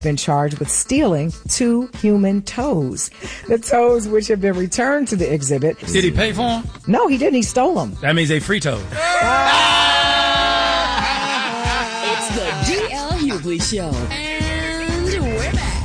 been charged with stealing 2 human toes. The toes, which have been returned to the exhibit. Did he pay for them? No, he didn't. He stole them. That means they free toes. It's the DL Hughley Show. And we're back.